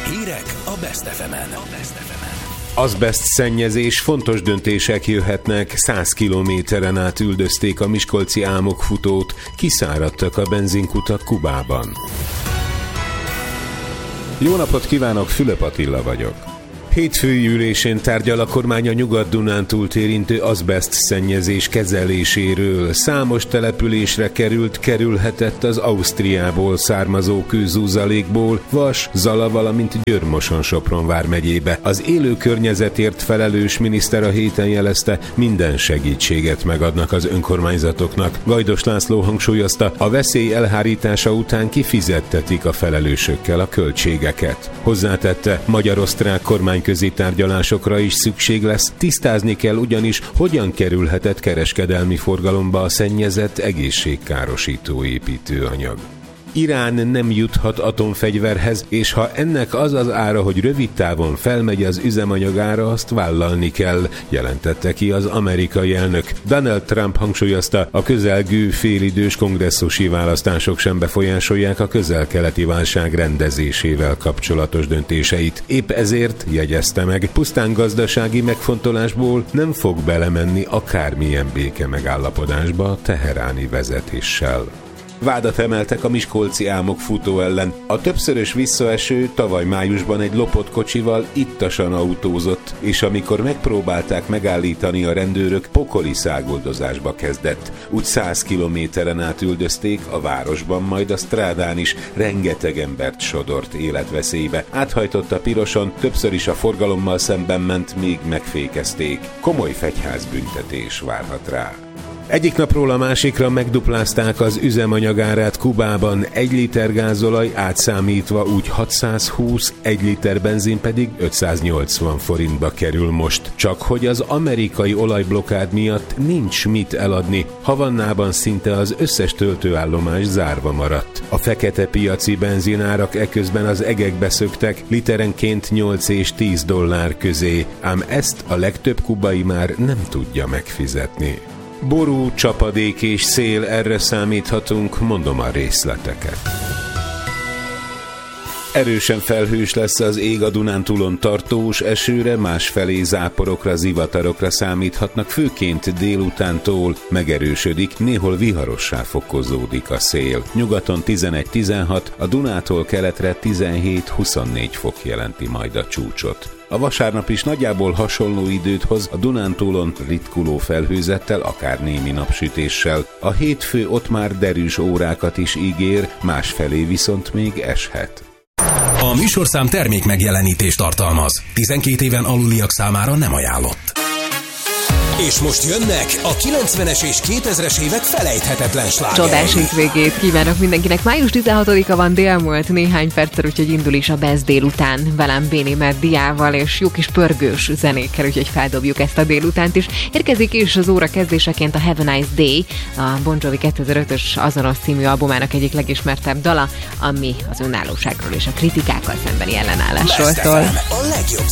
Hírek a Best FM-en. Azbeszt szennyezés, fontos döntések jöhetnek, 100 kilométeren át üldözték a miskolci álmokfutót, kiszáradtak a benzinkutak Kubában. Jó napot kívánok, Fülöp Attila vagyok. Hétfői ülésén tárgyal a kormány a Nyugat-Dunántúlt érintő azbeszt szennyezés kezeléséről. Számos településre kerülhetett az Ausztriából származó kőzúzalékból, Vas, Zala, valamint Győr-Moson-Sopron vármegyébe. Az élő környezetért felelős miniszter a héten jelezte, minden segítséget megadnak az önkormányzatoknak. Gajdos László hangsúlyozta, a veszély elhárítása után kifizettetik a felelősökkel a költségeket. Hozzátette, magyar-osztrák kormányközi tárgyalásokra is szükség lesz, tisztázni kell ugyanis, hogyan kerülhetett kereskedelmi forgalomba a szennyezett egészségkárosító építőanyag. Irán nem juthat atomfegyverhez, és ha ennek az az ára, hogy rövid távon felmegy az üzemanyagára, azt vállalni kell, jelentette ki az amerikai elnök. Donald Trump hangsúlyozta, a közelgő félidős kongresszusi választások sem befolyásolják a közel-keleti válság rendezésével kapcsolatos döntéseit. Épp ezért, jegyezte meg, pusztán gazdasági megfontolásból nem fog belemenni akármilyen béke megállapodásba a teheráni vezetéssel. Vádat emeltek a miskolci álmokfutó ellen. A többszörös visszaeső tavaly májusban egy lopott kocsival ittasan autózott, és amikor megpróbálták megállítani a rendőrök, pokoli száguldozásba kezdett. Úgy 100 kilométeren át üldözték, a városban, majd a strádán is rengeteg embert sodort életveszélybe. Áthajtott a piroson, többször is a forgalommal szemben ment, még megfékezték. Komoly fegyházbüntetés várhat rá. Egyik napról a másikra megduplázták az üzemanyagárát Kubában, 1 liter gázolaj átszámítva úgy 620, 1 liter benzin pedig 580 forintba kerül most. Csak hogy az amerikai olajblokkád miatt nincs mit eladni. Havannában szinte az összes töltőállomás zárva maradt. A fekete piaci benzinárak eközben az egekbe szöktek, literenként 8 és 10 dollár közé, ám ezt a legtöbb kubai már nem tudja megfizetni. Ború, csapadék és szél, erre számíthatunk, mondom a részleteket. Erősen felhős lesz az ég, a Dunántúlon tartós esőre, másfelé záporokra, zivatarokra számíthatnak, főként délutántól megerősödik, néhol viharossá fokozódik a szél. Nyugaton 11-16, a Dunától keletre 17-24 fok jelenti majd a csúcsot. A vasárnap is nagyjából hasonló időt hoz, a Dunántúlon ritkuló felhőzettel, akár némi napsütéssel. A hétfő ott már derűs órákat is ígér, másfelé viszont még eshet. A műsorszám termék megjelenítést tartalmaz. 12 éven aluliak számára nem ajánlott. És most jönnek a 90-es és 2000-es évek felejthetetlen slágerei. Csodás hétvégét kívánok mindenkinek. Május 16-a van, délmúlt néhány perccel, úgyhogy indul is a Best délután velem Béni Meddiával, és jó kis pörgős zenékkel, úgyhogy feldobjuk ezt a délutánt is. Érkezik is az óra kezdéseként a Have a Nice Day, a Bon Jovi 2005-ös azonos című albumának egyik legismertebb dala, ami az önállóságról és a kritikákkal szembeni ellenállásról szól. A legjobb